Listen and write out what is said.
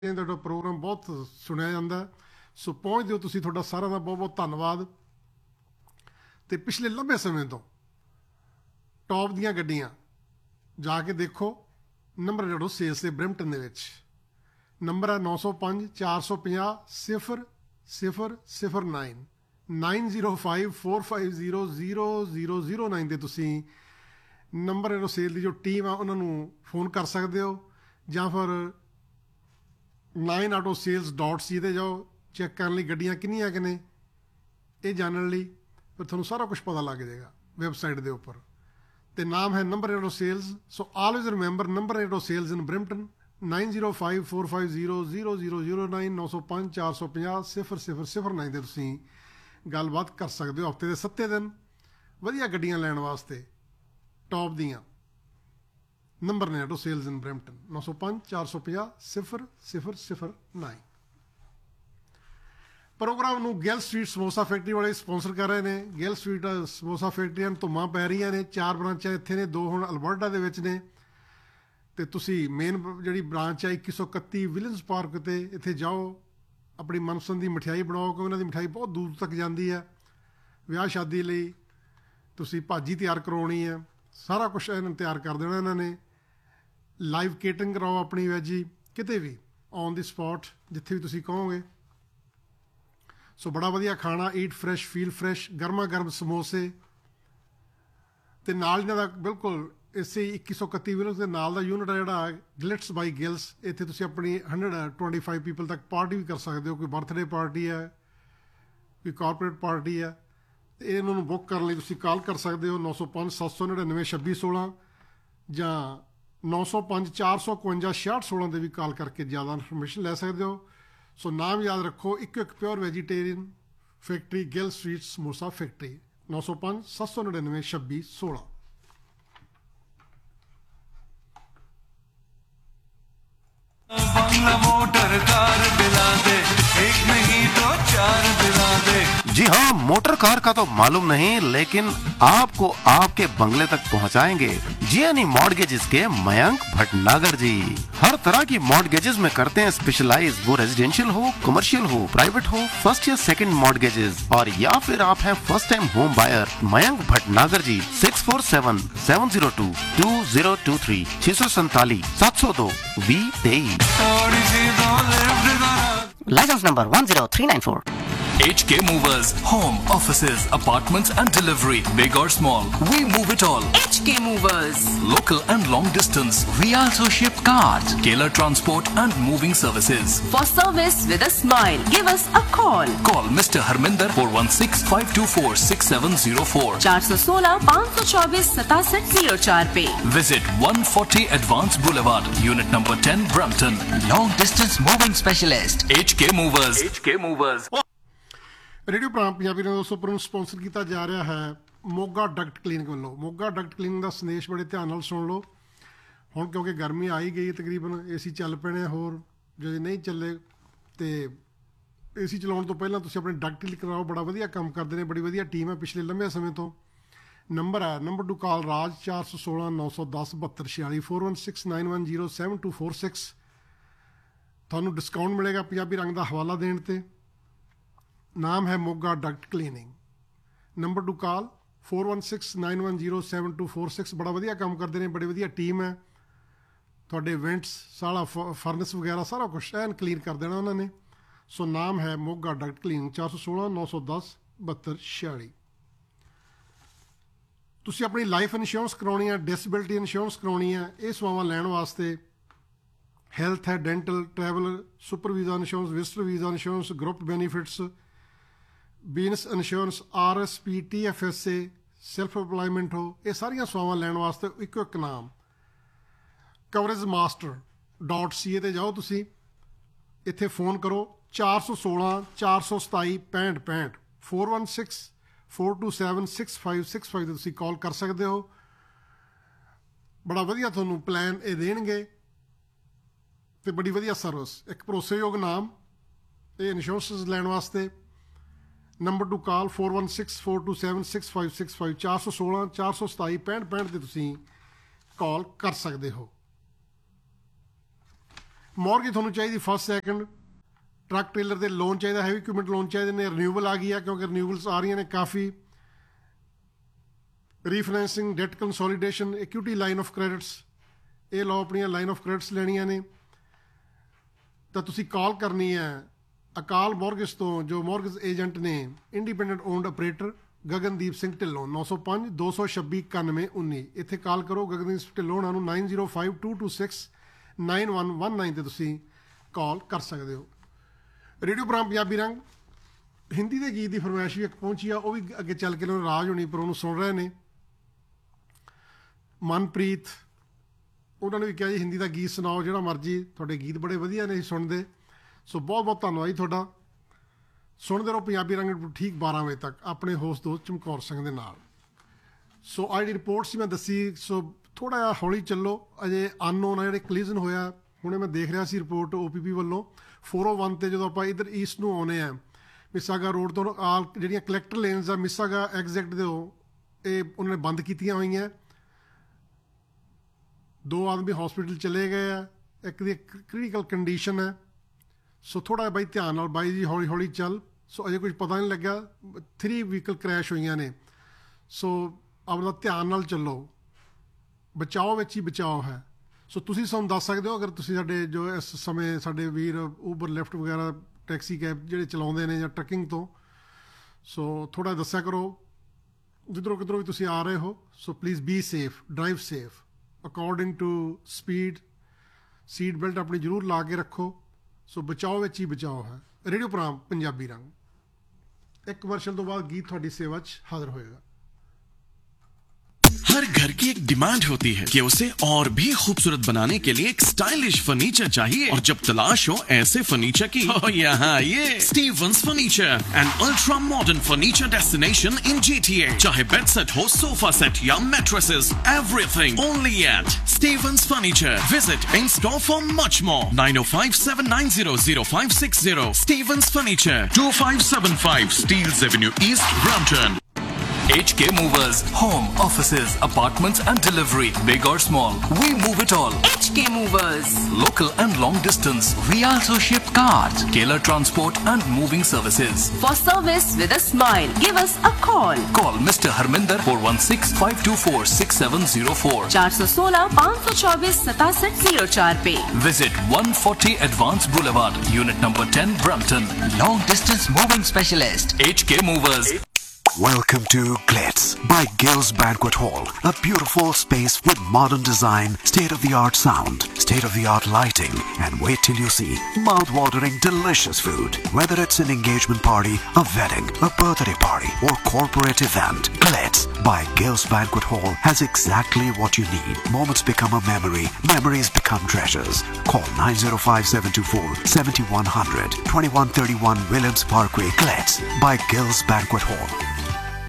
ਤੁਹਾਡਾ ਪ੍ਰੋਗਰਾਮ ਬਹੁਤ ਸੁਣਿਆ ਜਾਂਦਾ। ਸੋ ਪਹੁੰਚ ਦਿਓ ਤੁਸੀਂ, ਤੁਹਾਡਾ ਸਾਰਿਆਂ ਦਾ ਬਹੁਤ ਬਹੁਤ ਧੰਨਵਾਦ। ਅਤੇ ਪਿਛਲੇ ਲੰਬੇ ਸਮੇਂ ਤੋਂ ਟੌਪ ਦੀਆਂ ਗੱਡੀਆਂ ਜਾ ਕੇ ਦੇਖੋ। ਨੰਬਰ ਜਿਹੜੋ ਸੇਲਸ ਦੇ ਬ੍ਰੈਂਪਟਨ ਦੇ ਵਿੱਚ ਨੰਬਰ ਹੈ 905 450 0009 905 450 0009 'ਤੇ ਤੁਸੀਂ ਨੰਬਰ ਜਿਹੜੋ ਸੇਲ ਦੀ ਜੋ ਟੀਮ ਆ ਉਹਨਾਂ ਨੂੰ ਫੋਨ ਕਰ ਸਕਦੇ ਹੋ, ਜਾਂ ਫਿਰ 9autosales.ca 'ਤੇ ਜਾਓ, ਚੈੱਕ ਕਰਨ ਲਈ ਗੱਡੀਆਂ ਕਿੰਨੀਆਂ ਕਿ ਨੇ ਇਹ ਜਾਣਨ ਲਈ। ਫਿਰ ਤੁਹਾਨੂੰ ਸਾਰਾ ਕੁਛ ਪਤਾ ਲੱਗ ਜਾਏਗਾ ਵੈਬਸਾਈਟ ਦੇ ਉੱਪਰ। ਅਤੇ ਨਾਮ ਹੈ ਨੰਬਰ ਏਡੋ ਸੇਲਸ। ਸੋ ਆਲਵੇਜ਼ ਰਿਮੈਂਬਰ ਨੰਬਰ ਏਡੋ ਸੇਲਸ ਇਨ ਬ੍ਰਿੰਪਟਨ 905 450 0009 905 450 0009 'ਤੇ ਤੁਸੀਂ ਗੱਲਬਾਤ ਕਰ ਸਕਦੇ ਹੋ। ਹਫ਼ਤੇ ਦੇ 7 ਦਿਨ ਵਧੀਆ ਗੱਡੀਆਂ ਲੈਣ ਵਾਸਤੇ ਟੌਪ ਦੀਆਂ ਨੰਬਰ ਨੇ ਏਡੋ ਸੇਲਸ ਇਨ ਬ੍ਰਿੰਪਟਨ 905 450 0009। ਪ੍ਰੋਗਰਾਮ ਨੂੰ ਗਿੱਲ ਸਵੀਟ ਸਮੋਸਾ ਫੈਕਟਰੀ ਵਾਲੇ ਸਪੋਂਸਰ ਕਰ ਰਹੇ ਨੇ। ਗਿੱਲ ਸਵੀਟ ਸਮੋਸਾ ਫੈਕਟਰੀਆਂ ਨੂੰ ਧੁੰਮਾਂ ਪੈ ਰਹੀਆਂ ਨੇ। 4 ਬ੍ਰਾਂਚਾਂ ਇੱਥੇ ਨੇ, 2 ਹੁਣ ਅਲਬਰਟਾ ਦੇ ਵਿੱਚ ਨੇ। ਅਤੇ ਤੁਸੀਂ ਮੇਨ ਜਿਹੜੀ ਬ੍ਰਾਂਚ ਹੈ 2131 ਵਿਲੀਅਮਸ ਪਾਰਕ 'ਤੇ ਇੱਥੇ ਜਾਓ, ਆਪਣੀ ਮਨਪਸੰਦ ਦੀ ਮਠਿਆਈ ਬਣਾਓ, ਕਿਉਂਕਿ ਉਹਨਾਂ ਦੀ ਮਠਿਆਈ ਬਹੁਤ ਦੂਰ ਤੱਕ ਜਾਂਦੀ ਹੈ। ਵਿਆਹ ਸ਼ਾਦੀ ਲਈ ਤੁਸੀਂ ਭਾਜੀ ਤਿਆਰ ਕਰਵਾਉਣੀ ਹੈ, ਸਾਰਾ ਕੁਛ ਇਹਨਾਂ ਨੂੰ ਤਿਆਰ ਕਰ ਦੇਣਾ ਇਹਨਾਂ ਨੇ। ਲਾਈਵ ਕੇਟਰਿੰਗ ਕਰਾਓ ਆਪਣੀ ਵੈਜੀ, ਕਿਤੇ ਵੀ ਔਨ ਦੀ ਸਪੌਟ ਜਿੱਥੇ ਵੀ ਤੁਸੀਂ ਕਹੋਗੇ। ਸੋ ਬੜਾ ਵਧੀਆ ਖਾਣਾ, ਈਟ ਫਰੈਸ਼ ਫੀਲ ਫਰੈਸ਼, ਗਰਮਾ ਗਰਮ ਸਮੋਸੇ। ਅਤੇ ਨਾਲ ਇਹਨਾਂ ਦਾ ਬਿਲਕੁਲ ਇਸੇ 2131 ਵਿਲੀਅਮਸ ਦੇ ਨਾਲ ਦਾ ਯੂਨਿਟ ਹੈ ਜਿਹੜਾ ਗਲਿਟਸ ਬਾਈ ਗਿਲਸ। ਇੱਥੇ ਤੁਸੀਂ ਆਪਣੀ 125 ਪੀਪਲ ਤੱਕ ਪਾਰਟੀ ਵੀ ਕਰ ਸਕਦੇ ਹੋ। ਕੋਈ ਬਰਥਡੇ ਪਾਰਟੀ ਹੈ, ਕੋਈ ਕਾਰਪੋਰੇਟ ਪਾਰਟੀ ਹੈ, ਅਤੇ ਇਹਨਾਂ ਨੂੰ ਬੁੱਕ ਕਰਨ ਲਈ ਤੁਸੀਂ ਕਾਲ ਕਰ ਸਕਦੇ ਹੋ 905 799 2616 ਜਾਂ 905 451 6616 'ਤੇ ਵੀ ਕਾਲ ਕਰਕੇ ਜ਼ਿਆਦਾ ਇਨਫੋਰਮੇਸ਼ਨ ਲੈ ਸਕਦੇ ਹੋ। ਸੋ ਨਾਮ ਯਾਦ ਰੱਖੋ, ਇੱਕ pure vegetarian factory Gill sweet samosa factory 905 799 2616। Motor car दिला दे, एक नहीं तो 4 दिला दे। जी हाँ, मोटर कार का तो मालूम नहीं, लेकिन आपको आपके बंगले तक पहुंचाएंगे जीएनई मॉर्गेजेस के मयंक भटनागर जी। हर तरह की मॉर्गेजेस में करते हैं स्पेशलाइज, वो रेजिडेंशियल हो, कमर्शियल हो, प्राइवेट हो, फर्स्ट या सेकंड मॉर्गेजेस, और या फिर आप हैं first time home buyer. Mayank Bhatnagar ji 647 702 2023 647 702 2023। License number 10394. HK Movers, home, offices, apartments and delivery, big or small, we move it all. HK Movers. Local and long distance, we also ship cars, Keller Transport and moving services. For service with a smile, give us a call. Call Mr. Harminder 416-524-6704. 416-524-6704 पे. Visit 140 Advance Boulevard, Unit number 10, Brampton. Long distance moving specialist. HK Movers. HK Movers. Radio Punjabi ਨੇ ਦੋਸਤੋ ਪਰ ਨੂੰ sponsor ਕੀਤਾ ਜਾ ਰਿਹਾ ਹੈ Moga Duckett clinic ਵੱਲੋਂ। ਮੋਗਾ ਡਕਟ ਕਲੀਨਿਕ ਦਾ ਸੰਦੇਸ਼ ਬੜੇ ਧਿਆਨ ਨਾਲ ਸੁਣ ਲਓ ਹੁਣ, ਕਿਉਂਕਿ ਗਰਮੀ ਆ ਹੀ ਗਈ, ਤਕਰੀਬਨ AC ਚੱਲ ਪੈਣੇ। ਹੋਰ ਜੇ ਨਹੀਂ ਚੱਲੇ ਅਤੇ AC ਚਲਾਉਣ ਤੋਂ ਪਹਿਲਾਂ ਤੁਸੀਂ ਆਪਣੇ ਡਕਟ ਕਲੀਨ ਕਰਾਓ। ਬੜਾ ਵਧੀਆ ਕੰਮ ਕਰਦੇ ਨੇ, ਬੜੀ ਵਧੀਆ ਟੀਮ ਹੈ ਪਿਛਲੇ ਲੰਬੇ ਸਮੇਂ ਤੋਂ। ਨੰਬਰ ਟੂ ਕਾਲ ਰਾਜ 416 910 7246 416 910 7246। ਤੁਹਾਨੂੰ ਡਿਸਕਾਊਂਟ ਮਿਲੇਗਾ ਪੰਜਾਬੀ ਰੰਗ ਦਾ ਹਵਾਲਾ ਦੇਣ 'ਤੇ। ਨਾਮ ਹੈ Moga Duckett cleaning. Number two ਕਾਲ 416 910 7246। ਬੜਾ ਵਧੀਆ ਕੰਮ ਕਰਦੇ ਨੇ, ਬੜੀ ਵਧੀਆ ਟੀਮ ਹੈ। ਤੁਹਾਡੇ ਇਵੈਂਟਸ ਸਾਰਾ ਫਰਨਸ ਵਗੈਰਾ ਸਾਰਾ ਕੁਛ ਐਨ ਕਲੀਨ ਕਰ ਦੇਣਾ ਉਹਨਾਂ ਨੇ। ਸੋ ਨਾਮ ਹੈ ਮੋਗਾ ਡਕਟ ਕਲੀਨਿੰਗ 416 910 7246। ਤੁਸੀਂ ਆਪਣੀ ਲਾਈਫ ਇੰਸ਼ੋਰੈਂਸ ਕਰਾਉਣੀ ਹੈ, ਡਿਸੇਬਿਲਿਟੀ ਇੰਸ਼ੋਰੈਂਸ ਕਰਾਉਣੀ ਹੈ, ਇਹ ਸੇਵਾਵਾਂ ਲੈਣ ਵਾਸਤੇ ਹੈਲਥ ਹੈ, dental, travel, super visa insurance, visitor visa insurance, group benefits, business insurance, RSP, TFSA, self employment ਹੋ, ਇਹ ਸਾਰੀਆਂ ਸੇਵਾਵਾਂ ਲੈਣ ਵਾਸਤੇ ਇੱਕੋ ਇੱਕ ਨਾਮ coveragemaster.ca 'ਤੇ ਜਾਓ ਤੁਸੀਂ। ਇੱਥੇ ਫੋਨ ਕਰੋ 416 427 6565 416 427 6565 'ਤੇ ਤੁਸੀਂ ਕਾਲ ਕਰ ਸਕਦੇ ਹੋ। ਬੜਾ ਵਧੀਆ ਤੁਹਾਨੂੰ ਪਲਾਨ ਇਹ ਦੇਣਗੇ ਅਤੇ ਬੜੀ ਵਧੀਆ ਸਰਵਿਸ, ਇੱਕ ਭਰੋਸੇਯੋਗ ਨਾਮ ਇਹ ਇੰਸ਼ੋਰੈਂਸ ਲੈਣ ਵਾਸਤੇ। ਨੰਬਰ ਟੂ ਕਾਲ 416 427 6565 416 427 6565 'ਤੇ ਤੁਸੀਂ ਕਾਲ ਕਰ ਸਕਦੇ ਹੋ। ਮੌਰਗੇਜ ਤੁਹਾਨੂੰ ਚਾਹੀਦੀ ਫਸਟ ਸੈਕੰਡ, ਟਰੱਕ ਟ੍ਰੇਲਰ ਦੇ ਲੋਨ ਚਾਹੀਦਾ, ਹੈਵੀ ਇਕਵਿਪਮੈਂਟ ਲੋਨ ਚਾਹੀਦੇ ਨੇ, ਰਿਨਿਊਬਲ ਆ ਗਈ ਆ ਕਿਉਂਕਿ ਰਿਨਿਊਬਲਸ ਆ ਰਹੀਆਂ ਨੇ ਕਾਫੀ, ਰੀਫਾਈਨੈਂਸਿੰਗ, that consolidation, equity line of credits, ਇਹ ਲਓ ਆਪਣੀਆਂ ਲਾਈਨ ਆਫ ਕ੍ਰੈਡਿਟਸ ਲੈਣੀਆਂ ਨੇ ਤਾਂ ਤੁਸੀਂ ਕਾਲ ਕਰਨੀ ਹੈ ਅਕਾਲ ਮੌਰਗੇਜ ਤੋਂ, ਜੋ ਮੌਰਗੇਜ ਏਜੰਟ ਨੇ independent owned operator Gagandeep Singh Dhillon, 905 226 9119। ਇੱਥੇ ਕਾਲ ਕਰੋ ਗਗਨਦੀਪ ਢਿੱਲੋਂ ਉਹਨਾਂ ਨੂੰ 905226 9119 ਤੇ ਤੁਸੀਂ ਕਾਲ ਕਰ ਸਕਦੇ ਹੋ। ਰੇਡੀਓ ਪ੍ਰੋਗਰਾਮ ਪੰਜਾਬੀ ਰੰਗ ਹਿੰਦੀ ਦੇ ਗੀਤ ਦੀ ਫਰਮਾਇਸ਼ ਵੀ ਇੱਕ ਪਹੁੰਚੀ ਆ, ਉਹ ਵੀ ਅੱਗੇ ਚੱਲ ਕੇ ਰਾਜ ਹੋਣੀ ਪਰ ਉਹਨੂੰ ਸੁਣ ਰਹੇ ਨੇ। ਮਨਪ੍ਰੀਤ ਉਹਨਾਂ ਨੇ ਵੀ ਕਿਹਾ ਜੀ ਹਿੰਦੀ ਦਾ ਗੀਤ ਸੁਣਾਓ ਜਿਹੜਾ ਮਰਜ਼ੀ, ਤੁਹਾਡੇ ਗੀਤ ਬੜੇ ਵਧੀਆ ਨੇ ਅਸੀਂ ਸੁਣਦੇ, ਸੋ ਬਹੁਤ ਬਹੁਤ ਧੰਨਵਾਦ ਜੀ ਤੁਹਾਡਾ। ਸੁਣਦੇ ਰਹੋ ਪੰਜਾਬੀ ਰੰਗ ਠੀਕ 12 ਵਜੇ ਤੱਕ ਆਪਣੇ ਹੋਸਟ ਦੋਸਤ ਚਮਕੌਰ ਸਿੰਘ ਦੇ ਨਾਲ। ਸੋ ਅੱਜ ਦੀ ਰਿਪੋਰਟ ਸੀ ਮੈਂ ਦੱਸੀ, ਸੋ ਥੋੜ੍ਹਾ ਜਿਹਾ ਹੌਲੀ ਚੱਲੋ, ਅਜੇ ਅਨਨੋਨ ਆ ਜਿਹੜੇ ਕਲੀਜ਼ਨ ਹੋਇਆ। ਹੁਣੇ ਮੈਂ ਦੇਖ ਰਿਹਾ ਸੀ ਰਿਪੋਰਟ OPP ਵੱਲੋਂ 401 ਤੇ ਜਦੋਂ ਆਪਾਂ ਇੱਧਰ ਈਸਟ ਨੂੰ ਆਉਂਦੇ ਹਾਂ ਮਿਸਾਗਾ ਰੋਡ ਤੋਂ, ਆਲ ਜਿਹੜੀਆਂ ਕਲੈਕਟਰ ਲੇਨਸ ਆ ਮਿਸਾਗਾ ਐਗਜ਼ੈਕਟ ਦੇ ਇਹ ਉਹਨਾਂ ਨੇ ਬੰਦ ਕੀਤੀਆਂ ਹੋਈਆਂ। 2 ਆਦਮੀ ਹਸਪੀਟਲ ਚਲੇ ਗਏ ਆ, ਇੱਕ ਦੀ ਕ੍ਰਿਟੀਕਲ ਕੰਡੀਸ਼ਨ ਹੈ। ਸੋ ਥੋੜ੍ਹਾ ਬਾਈ ਧਿਆਨ ਨਾਲ ਬਾਈ ਜੀ ਹੌਲੀ ਹੌਲੀ ਚੱਲ। ਸੋ ਅਜੇ ਕੁਝ ਪਤਾ ਨਹੀਂ ਲੱਗਿਆ, 3 ਵਹੀਕਲ ਕ੍ਰੈਸ਼ ਹੋਈਆਂ ਨੇ। ਸੋ ਆਪਣਾ ਧਿਆਨ ਨਾਲ ਚੱਲੋ, ਬਚਾਓ ਵਿੱਚ ਹੀ ਬਚਾਓ ਹੈ। ਸੋ ਤੁਸੀਂ ਸਾਨੂੰ ਦੱਸ ਸਕਦੇ ਹੋ ਅਗਰ ਤੁਸੀਂ ਸਾਡੇ ਜੋ ਇਸ ਸਮੇਂ ਸਾਡੇ ਵੀਰ ਊਬਰ ਲਿਫਟ ਵਗੈਰਾ ਟੈਕਸੀ ਕੈਬ ਜਿਹੜੇ ਚਲਾਉਂਦੇ ਨੇ ਜਾਂ ਟਰੱਕਿੰਗ ਤੋਂ, ਸੋ ਥੋੜ੍ਹਾ ਦੱਸਿਆ ਕਰੋ ਜਿੱਧਰੋਂ ਕਿੱਧਰੋਂ ਵੀ ਤੁਸੀਂ ਆ ਰਹੇ ਹੋ। So please be safe, drive safe according to speed, seat belt ਆਪਣੀ ਜ਼ਰੂਰ ਲਾ ਕੇ ਰੱਖੋ। ਸੋ ਬਚਾਓ ਵਿੱਚ ਹੀ ਬਚਾਓ ਹੈ। ਰੇਡੀਓ ਪ੍ਰੋਗਰਾਮ ਪੰਜਾਬੀ ਰੰਗ ਇੱਕ ਕਮਰਸ਼ਲ ਤੋਂ ਬਾਅਦ ਗੀਤ ਤੁਹਾਡੀ ਸੇਵਾ 'ਚ ਹਾਜ਼ਰ ਹੋਏਗਾ। हर घर की एक डिमांड होती है कि उसे और भी खूबसूरत बनाने के लिए एक स्टाइलिश फर्नीचर चाहिए, और जब तलाश हो ऐसे फर्नीचर की, यहाँ ये Stevens furniture, an ultra modern furniture destination in GTA। चाहे बेड सेट हो, सोफा सेट या mattresses, everything only eight Stevens furniture. Visit in store for much more. 9057900560। Stevens Furniture, 2575 Steeles Avenue East, Brampton। HK Movers, home, offices, apartments and delivery, big or small, we move it all. HK Movers. Local and long distance, We also ship cars. Tailor transport and moving services. For service with a smile, give us a call. Call Mr. Harminder 416-524-6704. 416-524-6704 पे। Visit 140 Advance Boulevard, Unit number 10, Brampton. Long distance moving specialist. HK Movers. Welcome to Glitz by Gills Banquet Hall, a beautiful space with modern design, state-of-the-art sound, state-of-the-art lighting, and wait till you see mouth-watering delicious food. Whether it's an engagement party, a wedding, a birthday party, or corporate event, Glitz by Gills Banquet Hall has exactly what you need. Moments become a memory, memories become treasures. Call 905-724-7100, 2131 Williams Parkway, Glitz by Gills Banquet Hall.